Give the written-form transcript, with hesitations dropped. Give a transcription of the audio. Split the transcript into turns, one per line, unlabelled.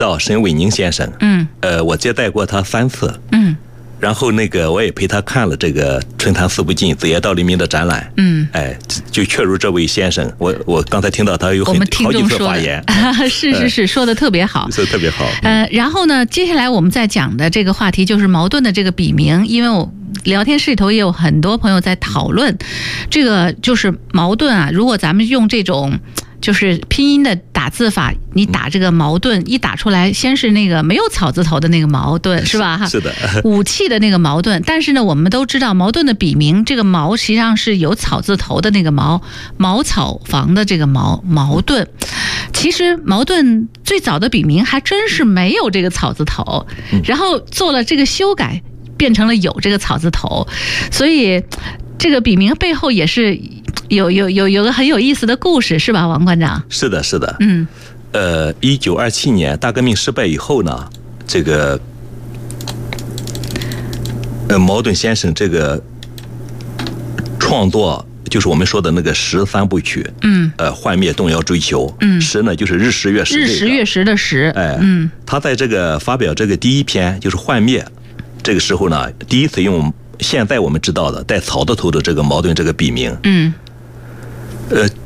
到沈伟宁先生，我接待过他3次，然后我也陪他看了这个春潭四不尽子夜道黎明的展览，就确如这位先生，我刚才听到他有好几次发言，
是说的特别好，
说的特别好。
然后呢，接下来我们再讲的这个话题就是茅盾的这个笔名，因为我聊天室里头也有很多朋友在讨论，这个就是茅盾啊，如果咱们用这种就是拼音的打字法，你打这个矛盾，一打出来，先是那个没有草字头的那个矛盾，是吧？
是的，
武器的那个矛盾。但是呢，我们都知道矛盾的笔名，这个矛实际上是有草字头的那个茅草房的这个矛盾。其实矛盾最早的笔名还真是没有这个草字头，然后做了这个修改，变成了有这个草字头，所以这个笔名背后也是有个很有意思的故事，是吧，王馆长？
是的，1927年大革命失败以后呢，这个茅盾先生这个创作就是我们说的那个十3部曲，幻灭动摇追求，时呢就是日食月食，
日食月食的食，
他在这个发表这个第一篇就是幻灭这个时候呢，第一次用现在我们知道的带草字头的这个茅盾这个笔名，